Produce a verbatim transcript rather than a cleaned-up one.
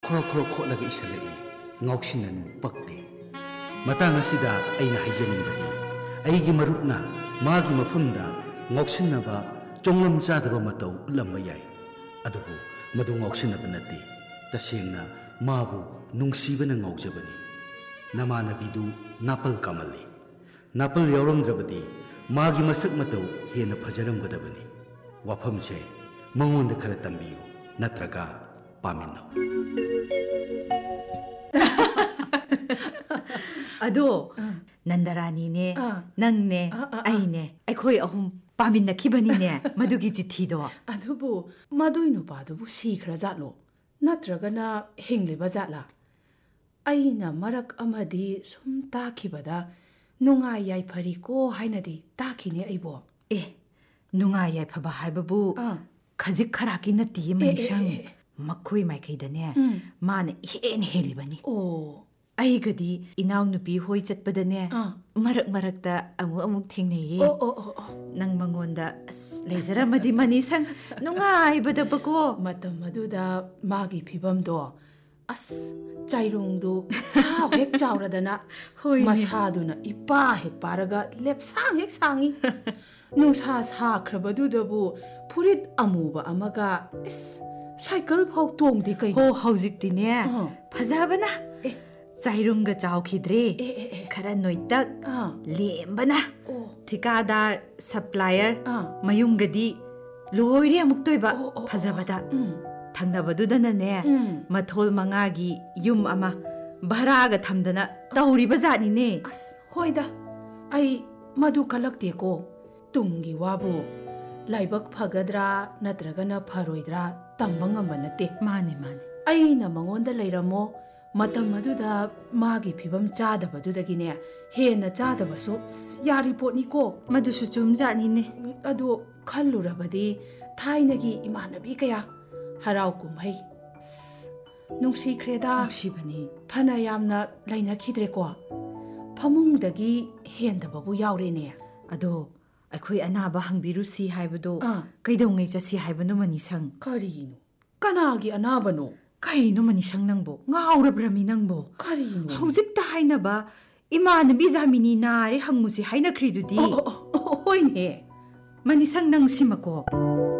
ꯈꯣꯔꯣ ꯈꯣꯔꯣ ꯈꯣꯠꯂꯒ ꯏꯁꯜꯂꯛꯏ ꯉꯥꯎꯁꯤꯟꯅꯅꯨ ꯄꯛꯇꯦ ꯃꯇꯥꯡ ꯑꯁꯤꯗ ꯑꯩꯅ ꯍꯥꯏꯖꯅꯤꯡꯕꯗꯤ ꯑꯩꯒꯤ ꯃꯔꯨꯞꯅ ꯃꯥꯒꯤ ꯃꯐꯝꯗ ꯉꯥꯎꯁꯤꯟꯅꯕ ꯆꯣꯡꯂꯝ ꯆꯥꯗꯕ ꯃꯇꯧ ꯎꯠꯂꯝꯕ ꯌꯥꯏ ꯑꯗꯨꯕꯨ ꯃꯗꯨ ꯉꯥꯎꯁꯤꯟꯅꯕ ꯅꯠꯇꯦ ꯇꯁꯦꯡꯅ ꯃꯥꯕꯨ ꯅꯨꯡꯁꯤꯕꯅ ꯉꯥꯎꯖꯕꯅꯤ ꯅꯃꯥꯟꯅꯕꯤꯗꯨ ꯅꯥꯄꯜ ꯀꯥꯃꯜꯂꯤ ꯅꯥꯄꯜ ꯌꯥꯎꯔꯝꯗ꯭ꯔꯕꯗꯤ ꯃꯥꯒꯤ ꯃꯁꯛ ꯃꯇꯧ ꯍꯦꯟꯅ ꯐꯖꯔꯝꯒꯗꯕꯅꯤ ꯋꯥꯐꯝꯁꯦ ꯃꯉꯣꯟꯗ ꯈꯔ ꯇꯝꯕꯤꯌꯨ ꯅꯠꯇ꯭ꯔꯒ ꯄꯥꯃꯤꯟꯅꯧ ꯑꯗꯣ ꯅꯟꯗꯔꯥꯅꯤꯅꯦ ꯅꯪꯅꯦ ꯑꯩꯅꯦ ꯑꯩꯈꯣꯏ ꯑꯍꯨꯝ ꯄꯥꯃꯤꯟꯅꯈꯤꯕꯅꯤꯅꯦ ꯃꯗꯨꯒꯤ ꯆꯤꯊꯤꯗꯣ ꯑꯗꯨꯕꯨ ꯃꯗꯨꯏ ꯅꯨꯄꯥꯗꯨꯕꯨ ꯁꯤꯈ꯭ꯔꯖꯥꯠꯂꯣ ꯅꯠꯇ꯭ꯔꯒꯅ ꯍꯤꯡꯂꯤꯕ ꯖꯥꯠꯂꯥ ꯑꯩꯅ ꯃꯔꯛ ꯑꯃꯗꯤ ꯁꯨꯝ ꯇꯥꯈꯤꯕꯗ ꯅꯨꯡꯉꯥꯏ ꯌꯥꯏꯐꯔꯤꯀꯣ ꯍꯥꯏꯅꯗꯤ ꯇꯥꯈꯤꯅꯦ ꯑꯩꯕꯣ ꯑꯦ ꯅꯨꯡꯉꯥꯏ ꯌꯥꯏꯐꯕ ꯍꯥꯏꯕꯕꯨ ꯈꯖꯤꯛ ꯈꯔꯥꯛꯀꯤ ꯅꯠꯇꯤꯌꯦ ꯃꯅꯤꯁꯪ ꯃꯈꯣꯏ ꯃꯥꯏꯀꯩꯗꯅꯦ ꯃꯥꯅ ꯏꯍꯦꯟ ꯍꯦꯜꯂꯤꯕꯅꯤ ꯑꯣ ꯑꯩꯒꯗꯤ ꯏꯅꯥꯎꯅꯨꯄꯤ ꯍꯣꯏ ꯆꯠꯄꯗꯅꯦ ꯃꯔꯛ ꯃꯔꯛꯇ ꯑꯃꯨꯛ ꯑꯃꯨꯛ ꯊꯦꯡꯅꯩꯌꯦ ꯅꯪ ꯃꯉꯣꯟꯗ ꯑꯁ ꯂꯩꯖꯔꯝꯃꯗꯤ ꯃꯅꯤꯁꯪ ꯅꯨꯡꯉꯥꯏꯕꯗꯕꯀꯣ ꯃꯇꯝ ꯑꯗꯨꯗ ꯃꯥꯒꯤ ꯐꯤꯕꯝꯗꯣ ꯑꯁ ꯆꯥꯏꯔꯣꯡꯗꯨ ꯆꯥꯎ ꯍꯦꯛ ꯆꯥꯎꯔꯗꯅ ꯃꯁꯥꯗꯨꯅ ꯏꯄꯥ ꯍꯦꯛ ꯄꯥꯔꯒ ꯂꯦꯞꯁꯥꯡ ꯍꯦꯛ ꯁꯥꯡꯉꯤ ꯅꯨꯡꯁꯥ ꯁꯥꯈ꯭ꯔꯕꯗꯨꯗꯕꯨ ꯐꯨꯔꯤꯠ ꯑꯃꯨꯕ ꯑꯃꯒ ꯏꯁ ꯁꯥꯏꯀꯜ ꯐꯥꯎ ꯇꯣꯡꯗꯦ ꯀꯩꯅꯣ ꯍꯣ ꯍꯧꯖꯤꯛꯇꯤꯅꯦ ꯐꯖꯕꯅ ꯆꯥꯏꯔꯨꯡꯒ ꯆꯥꯎꯈꯤꯗ꯭ꯔꯦ ꯈꯔ ꯅꯣꯏꯇꯛ ꯂꯦꯝꯕꯅ ꯊꯤꯀꯥꯗꯥꯔ ꯁꯞꯄ꯭ꯂꯥꯏꯌꯔ ꯃꯌꯨꯝꯒꯗꯤ ꯂꯣꯏꯔꯦ ꯑꯃꯨꯛꯇꯣꯏꯕ ꯐꯖꯕꯗ ꯊꯪꯅꯕꯗꯨꯗꯅꯅꯦ ꯃꯊꯣꯜ ꯃꯉꯥꯒꯤ ꯌꯨꯝ ꯑꯃ ꯚꯔꯥꯒ ꯊꯝꯗꯅ ꯇꯧꯔꯤꯕ ꯖꯥꯠꯅꯤꯅꯦ ꯑꯁ ꯍꯣꯏꯗ ꯑꯩ ꯃꯗꯨ ꯀꯜꯂꯛꯇꯦꯀꯣ ꯇꯨꯡꯒꯤ ꯋꯥꯕꯨ ꯂꯥꯏꯕꯛ ꯐꯒꯗ꯭ꯔꯥ ꯅꯠꯇ꯭ꯔꯒꯅ ꯐꯔꯣꯏꯗ꯭ꯔꯥ ꯇꯝꯕ ꯉꯝꯕ ꯅꯠꯇꯦ ꯃꯥꯅꯦ ꯃꯥꯅꯦ ꯑꯩꯅ ꯃꯉꯣꯟꯗ ꯂꯩꯔꯝꯃꯣ ꯃꯇꯝ ꯑꯗꯨꯗ ꯃꯥꯒꯤ ꯐꯤꯕꯝ ꯆꯥꯗꯕꯗꯨꯗꯒꯤꯅꯦ ꯍꯦꯟꯅ ꯆꯥꯗꯕꯁꯨ ꯌꯥꯔꯤ ꯄꯣꯠꯅꯤꯀꯣ ꯃꯗꯨꯁꯨ ꯆꯨꯝꯖꯥꯠꯅꯤꯅꯦ ꯑꯗꯣ ꯈꯜꯂꯨꯔꯕꯗꯤ ꯊꯥꯏꯅꯒꯤ ꯏꯃꯥꯟꯅꯕꯤ ꯀꯌꯥ ꯍꯔꯥꯎ ꯀꯨꯝꯍꯩ ꯅꯨꯡꯁꯤꯈ꯭ꯔꯦꯗ ꯅꯨꯡꯁꯤꯕꯅꯤ ꯐꯅ ꯌꯥꯝꯅ ꯂꯩꯅꯈꯤꯗ꯭ꯔꯦꯀꯣ ꯐꯃꯨꯡꯗꯒꯤ ꯍꯦꯟꯗꯕꯕꯨ ꯌꯥꯎꯔꯦꯅꯦ ꯑꯗꯣ ꯑꯩꯈꯣꯏ ꯑꯅꯥꯕ ꯍꯪꯕꯤꯔꯨꯁꯤ ꯍꯥꯏꯕꯗꯣ ꯀꯩꯗꯧꯉꯩ ꯆꯠꯁꯤ ꯍꯥꯏꯕꯅꯣ ꯃꯅꯤꯁꯪ ꯀꯔꯤꯅꯣ ꯀꯅꯥꯒꯤ ꯑꯅꯥꯕꯅꯣ ꯀꯩꯅꯣ ꯃꯅꯤꯁꯪ ꯅꯪꯕꯣ ꯉꯥꯎꯔꯕ꯭ꯔꯃꯤ ꯅꯪꯕꯣ ꯀꯔꯤꯅꯣ ꯍꯧꯖꯤꯛꯇ ꯍꯥꯏꯅꯕ ꯏꯃꯥꯟꯅꯕꯤ ꯖꯥꯃꯤꯅꯤ ꯅꯥꯔꯦ ꯍꯪꯉꯨꯁꯤ ꯍꯥꯏꯅꯈ꯭ꯔꯤꯗꯨꯗꯤ ꯍꯣꯏꯅꯦ ꯃꯅꯤꯁꯪ ꯅꯪ ꯁꯤꯃꯀꯣ